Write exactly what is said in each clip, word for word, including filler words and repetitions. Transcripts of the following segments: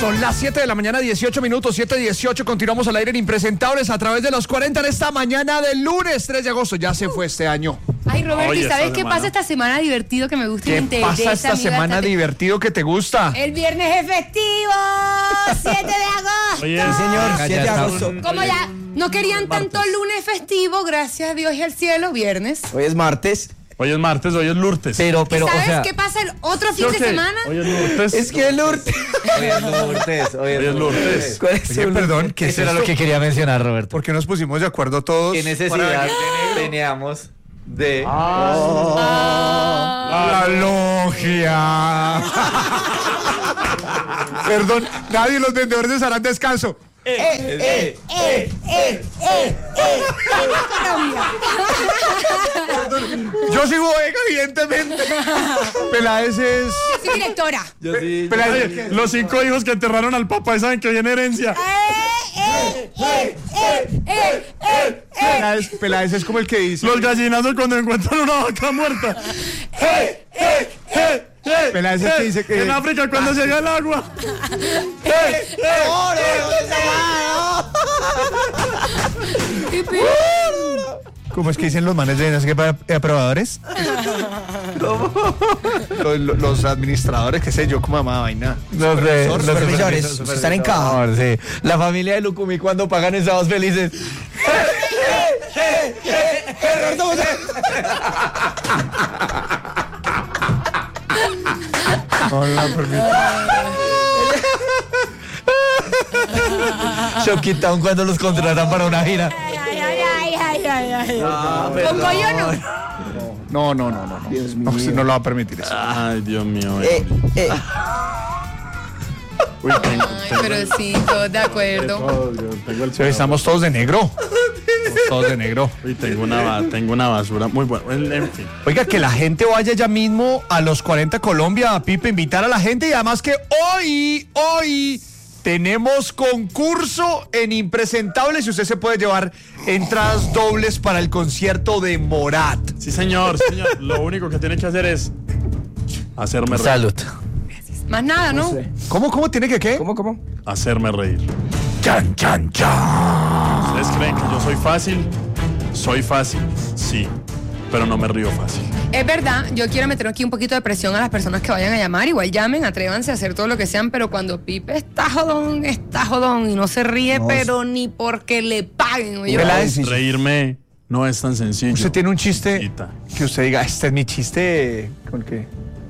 Son las siete de la mañana, dieciocho minutos, siete dieciocho. Continuamos al aire en Impresentables a través de los cuarenta en esta mañana del lunes tres de agosto. Ya se fue este año. Ay, Roberto, Oye, ¿y sabes qué semana. pasa esta semana divertido que me gusta? ¿Qué y me pasa interesa, esta amiga, semana hasta- divertido que te gusta? El viernes es festivo, siete de agosto. Oye, Sí, señor, Ya siete de está. agosto. Como ya no querían tanto lunes festivo, gracias a Dios y al cielo, viernes. Hoy es martes, hoy es martes, hoy es Lourdes. pero, pero, o ¿Sabes sea, qué pasa el otro fin ¿Sí o de qué? semana? Hoy es Lourdes. es que el Lourdes. Hoy es Lourdes, hoy Hoy es Lourdes. ¿Cuál es Oye, su- perdón, ¿qué es Eso era esto? lo que quería mencionar, Roberto. ¿Por qué nos pusimos de acuerdo todos? ¿Qué necesidad teníamos de... La logia. Perdón, nadie, los vendedores de Sarán descanso. Eh, Yo soy bodega, evidentemente. Peláez es... Yo soy directora. Yo sí... Peláez, Oye, los cinco hijos que enterraron al papá saben que viene herencia. Peláez, Peláez es como el que dice... Los gallinazos cuando encuentran una vaca muerta. Peláez es el que dice que... En África cuando llega el agua. ¿Cómo es que dicen los manes de no sé qué para- eh, aprobadores? Los, los- los administradores, qué sé yo, como llamaba vaina. Los de... Los supervisores, están en caja. Sí. La familia de Lucumí cuando pagan esos felices. Shockitown cuando los contratan para una gira. Ay, ay, ay, ay, ay, ay. Ah, Con Goyo no. No, no, no, no. No, Dios no, mío. sí, no lo va a permitir eso. Ay, Dios mío. Eh, eh. Uy, tengo, Ay, tengo- pero sí, todos de acuerdo. Oh, yo tengo el Sí, estamos todos de negro. Estamos todos de negro. Uy, tengo una, ba- tengo una basura muy buena. En, en fin. Oiga, que la gente vaya ya mismo a los cuarenta Colombia, a Pipe, invitar a la gente y además que hoy, hoy tenemos concurso en Impresentables y usted se puede llevar entradas dobles para el concierto de Morat. Sí, señor, sí, señor. Lo único que tiene que hacer es hacerme reír. Salud. Más nada, ¿no? ¿Cómo, cómo tiene que qué? ¿Cómo, cómo? Hacerme reír. Chan, chan, chan. ¿Ustedes creen que yo soy fácil? Soy fácil, sí, pero no me río fácil. Es verdad, yo quiero meter aquí un poquito de presión a las personas que vayan a llamar. Igual llamen, atrévanse a hacer todo lo que sean, pero cuando Pipe está jodón, está jodón y no se ríe, No, pero ni porque le paguen. Oye, Peláez, Reírme no es tan sencillo. usted tiene un chiste Cita. que usted diga, este es mi chiste, ¿con qué?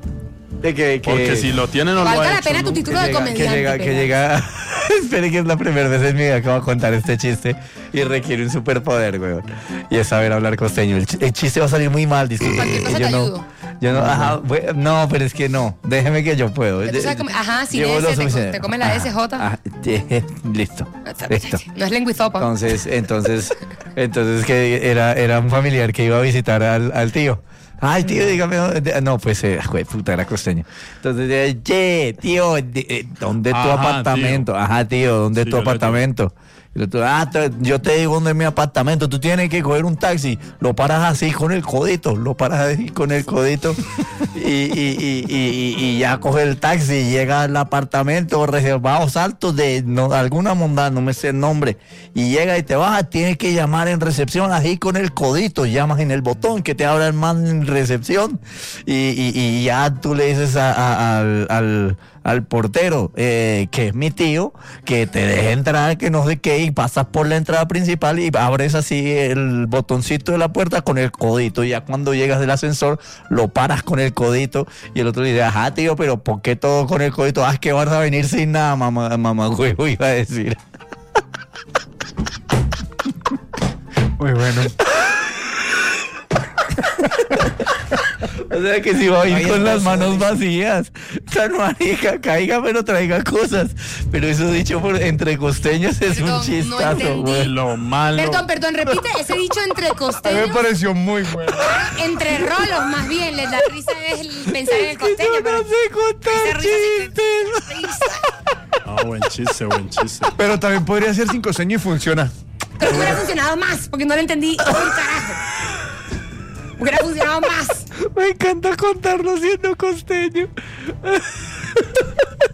De que, que, Porque si lo tiene no lo valga ha la hecho pena tu nunca. título de llega, comediante. que llega, que Peláez. llega. Espere que es la primera vez en mi vida que voy a contar este chiste y requiere un superpoder, weón. Y es saber hablar costeño. El, ch- el chiste va a salir muy mal, disculpe. Cualquier cosa yo te no, ayudo. yo no, ajá, we- no, pero es que no. Déjeme que yo puedo. Tú sabes cómo- ajá, sin Llevo S, lo te co- suficiente. te comes la S J. Ajá, eh, listo. Listo. No es lenguizopa. Entonces, entonces, entonces que era, era un familiar que iba a visitar al, al tío. Ay, tío, dígame, ¿dónde? No, pues, eh, güey, puta, era costeño. Entonces, eh, che, tío, de- eh, ¿dónde es tu Ajá, apartamento? tío. Ajá, tío, ¿dónde Sí, es tu yo le apartamento? Y el otro, ah, te- yo te digo dónde es mi apartamento. Tú tienes que coger un taxi, lo paras así con el codito, lo paras así con el codito y, y, y, y, y ya coge el taxi y llega al apartamento reservado Saltos de no, alguna mondad, no me sé el nombre. Y llega y te baja, tienes que llamar en recepción así con el codito, llamas en el botón que te abra el man en recepción y, y, y ya tú le dices a- a- al, al, al portero, eh, que es mi tío, que te deje entrar, que no sé qué, y pasas por la entrada principal y abres así el botoncito de la puerta con el codito. Y ya cuando llegas del ascensor, lo paras con el codito y el otro le dice, ajá, tío, pero ¿por qué todo con el codito? Ah, es que vas a venir sin nada, mamá, mamá, huevo, iba a decir. Muy bueno. O sea que si va a ir Ahí con está, las manos sí. vacías, tan marica, caiga pero traiga cosas. Pero eso dicho por entre costeños es Perdón, un no chistazo, entendí. güey. Lo malo. Perdón, perdón, repite ese dicho entre A mí me costeños. pareció muy bueno. Entre rolos, más bien. Les da risa es el pensar en el Es que costeño, yo pero no sé contar esa risa sí que- chistes. risa. Ah, buen chiste, buen chiste. Pero también podría ser sin costeño y funciona. Creo que hubiera funcionado más, porque no lo entendí un carajo. Hubiera funcionado más. Me encanta contarlo siendo costeño.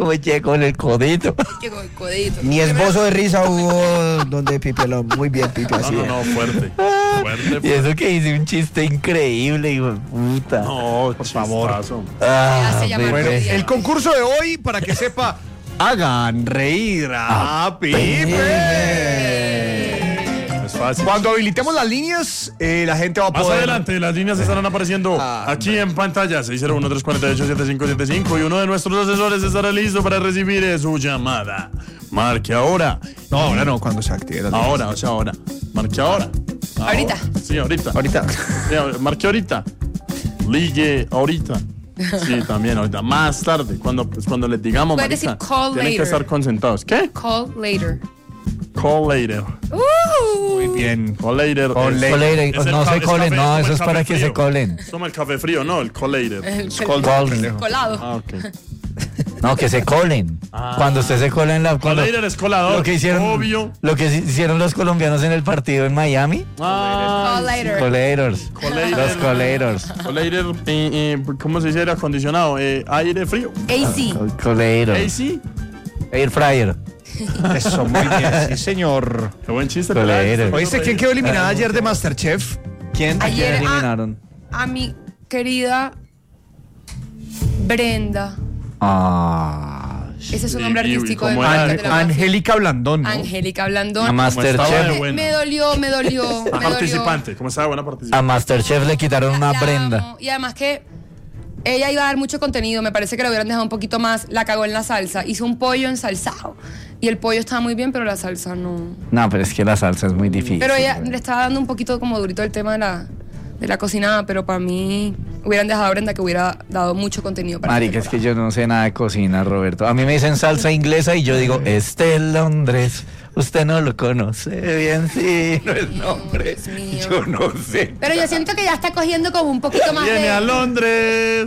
Como eché con el codito. Que con el codito. Ni esbozo de risa hubo donde Pipe lo... Muy bien, Pipe, No, así no, es. no, fuerte. Fuerte, Y fuerte. eso que hice un chiste increíble, hijo de puta. No, por favor. Ah, Se llama Pepe. Bueno, Bien. el concurso de hoy, para que sepa, hagan reír a Pipe. Es fácil. Cuando habilitemos las líneas, eh, la gente va a Más poder... adelante, las líneas estarán apareciendo aquí en pantalla. seis cero uno, tres cuatro ocho, siete cinco siete cinco y uno de nuestros asesores estará listo para recibir eh, su llamada. Marque ahora. No, ahora no, cuando se active las líneas. Ahora, o sea, ahora. Marque ahora. Ahorita. Sí, ahorita. Ahorita. Sí, ahora- marque ahorita. Ligue ahorita. Sí, también ahorita. Más tarde, cuando, pues, cuando les digamos, Puedes marica, decir call tienen que later. estar concentrados. ¿Qué? Call later. Call later. Uh. Muy bien. Call later. Call es- later. Colen, es el no ca- se es colen, café, no, como eso el es para café que se frío. colen. Es como el café frío, no, el call later. El, Call- el colado. Ah, ok. No, que se colen. Cuando usted se cola en la... cuando- Coleiro es colador, Lo que hicieron, obvio. Lo que hicieron los colombianos en el partido en Miami. Ah, Call later. Coleiros. Coleiro. Los coleiros. Coleiro, eh, eh, ¿cómo se dice aire acondicionado? Eh, aire frío. A C. Coleiros. ¿A C? Air fryer. Eso, muy bien. Sí, señor. Qué buen chiste. Coleiro. ¿verdad? ¿Oíste quién quedó eliminada ayer de Masterchef? ¿Quién? ¿A quién Ayer, ah, eliminaron? A mi querida Brenda. Ah. Ese es su Y- nombre y- artístico ¿cómo de, era? de An- la mafia. Angélica Blandón, ¿no? Angélica Blandón. A estaba Masterchef. de Me- buena. Me dolió, me dolió. me dolió. Participante, ¿cómo estaba buena A participante? Masterchef le quitaron una La Brenda. amo. Y además que ella iba a dar mucho contenido. Me parece que lo hubieran dejado un poquito más. La cagó en la salsa. Hizo un pollo ensalzado. Y el pollo estaba muy bien, pero la salsa no. No, pero es que la salsa es muy difícil. Pero ella le estaba dando un poquito como durito el tema de la, de la cocinada. Pero para mí hubieran dejado a Brenda que hubiera dado mucho contenido para Marica, esta es que yo no sé nada de cocina, Roberto. A mí me dicen salsa inglesa y yo digo, este es Londres. Usted no lo conoce bien, sí, no es nombre. Dios mío. Yo no sé. Pero yo siento que ya está cogiendo como un poquito más Viene de. a Londres.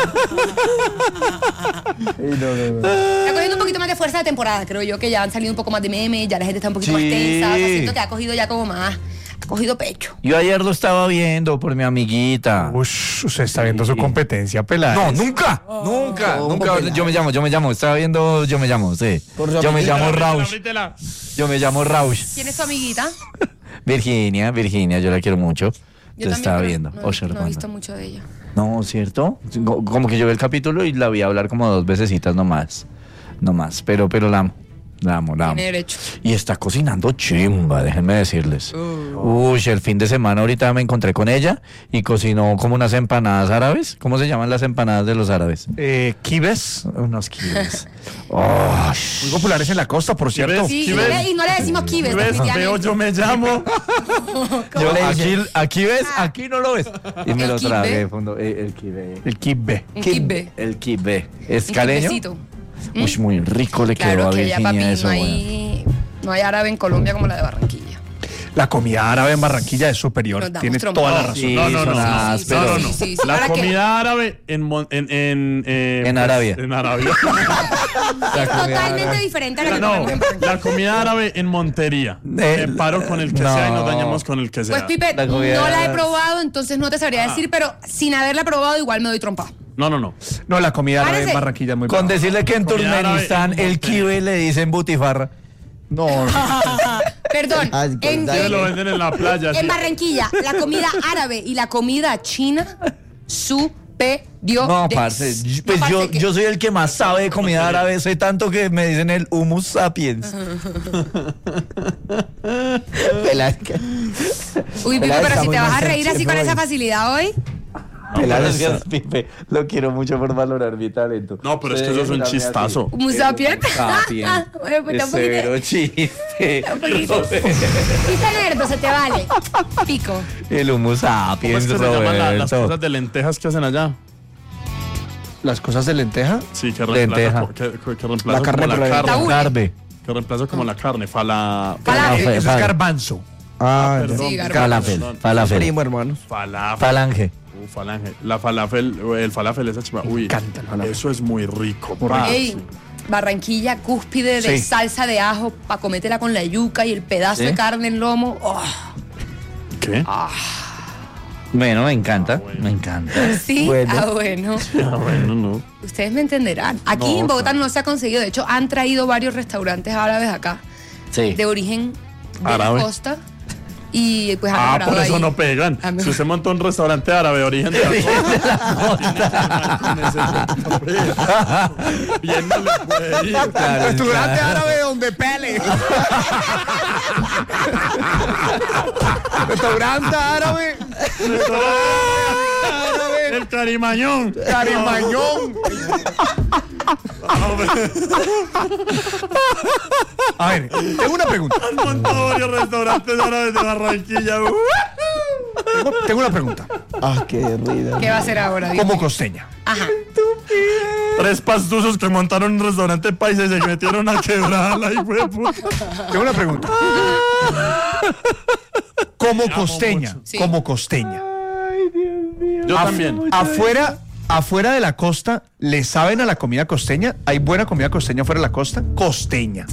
Está cogiendo un poquito más de fuerza de temporada, creo yo, que ya han salido un poco más de memes, ya la gente está un poquito más Sí. tensa. O sea, siento que ha cogido ya como más. Ha cogido pecho. Yo ayer lo estaba viendo por mi amiguita. Ush, usted está viendo su competencia, pelada. No, nunca, nunca, nunca. Yo me llamo, yo me llamo, estaba viendo, yo me llamo, sí. Por su Yo me amiguita. llamo Rausch, Abrítela. yo me llamo Rausch. ¿Quién es tu amiguita? Virginia, Virginia, yo la quiero mucho. Te también, estaba pero viendo, No, observando. no he visto mucho de ella. No, ¿cierto? Co- Como que yo vi el capítulo y la vi hablar como dos vecesitas nomás. Nomás, pero, pero la amo. La amo, la amo. Tiene derecho. Y está cocinando chimba, déjenme decirles. Uy, el fin de semana ahorita me encontré con ella y cocinó como unas empanadas árabes. ¿Cómo se llaman las empanadas de los árabes? Eh, Kibes, Unos kibes. Oh, muy populares en la costa, por cierto. Kibes. Sí, y ¿Qué no, ves? le, y no le decimos kibes, ¿Ves? Veo, definitivamente. yo me llamo. yo, le aquí, dice? aquí ves, aquí no lo ves. Y me ¿El lo kibe? tragué, fondo. eh, El kibe. El Kibe. Un kibe. El kibe. ¿Es Un caleño? kibecito. Uy, muy rico le quedó Claro a que ya, papi, Virginia eso. no bueno. hay, no hay árabe en Colombia como la de Barranquilla. La comida árabe en Barranquilla es superior. Nos damos Tiene trompa. toda la No, razón. Sí, No, no, son no. las- Sí, sí, pero- No, no, sí, no. sí, sí. La ¿Para qué? comida árabe en, mon- en, en, eh, En pues, Arabia. En Arabia. La comida Totalmente árabe. diferente a la que No, comemos en Barranquilla. la comida árabe en Montería. Eh, Me paro con el que no. sea y nos dañamos con el que sea. Pues Pipe, La comida no la he árabe. probado, entonces no te sabría decir, pero sin haberla probado igual me doy trompa. No, no, no. No, la comida árabe en Párese. Barranquilla es muy Con brava. decirle que en Comida Turkmenistán árabe en el Montería. kibe le dicen butifarra. No, Perdón, Ah, en, pues, Ustedes lo en- venden en la playa. en sí. Barranquilla, la comida árabe y la comida china superior. No, parce, yo- pues yo, yo soy el que más sabe de comida árabe, sé tanto que me dicen el humus sapiens. Pelasca. Uy, Pipe, Pelada pero está si muy te vas a mal reír así chef con hoy. esa facilidad hoy. Gracias, Pipe. Lo quiero mucho por valorar mi talento. No, pero es que eso es un Ustedes chistazo. ¿Un sapien? Sapien. Bueno, pues Es tampoco- severo chiste. Un poquito. Chiste nerdo, se te vale. Pico. El humus ¿Cómo sapiens, es que se llaman la- las Roberto. cosas de lentejas que hacen allá? las cosas de lenteja. Sí, que Lenteja. reemplaza, que, que- que reemplaza La carne como por la la carne. Taúl. Carbe. Que reemplaza como la carne. Fala... Falafel. Eh, eso es Falafel. garbanzo. Ah, perdón. Sí, garbanzo. Falafel. Perdón. Falafel. primo, hermanos. Falafel. Falange. Uh, falange. La falafel, el falafel esa chiva. Uy, encanta el falafel. eso es muy rico. pa. Ey, Barranquilla, cúspide de Sí. salsa de ajo para comértela con la yuca y el pedazo ¿Sí? de carne en lomo. Oh, ¿Qué? Bueno, me encanta, me encanta. Sí, Bueno. ah, bueno. Ah, bueno, no. Ustedes me entenderán. Aquí No, en Bogotá claro. no se ha conseguido. De hecho, han traído varios restaurantes árabes acá, Sí. de origen de Árabe. la costa. Y pues han Ah, parado por eso ahí. no pegan. Ah, mejor. Si usted monta un restaurante árabe de origen de la costa, bien no le puede ir. Restaurante árabe donde pele. Restaurante árabe. Árabe. El carimañón. Carimañón. A ver, tengo una pregunta. Han montado varios restaurantes árabes de Barranquilla. Tengo, tengo una pregunta. Ah, qué ruido. ¿Qué va a hacer ahora? Dios Como mío? costeña. Ajá. Tres pastusos que montaron un restaurante paisa y se metieron a quebrar la hijo de puta. Tengo una pregunta. Como costeña, Sí. como costeña. Yo Af- también. Afuera, afuera de la costa, ¿le saben a la comida costeña? ¿Hay buena comida costeña afuera de la costa? Costeña.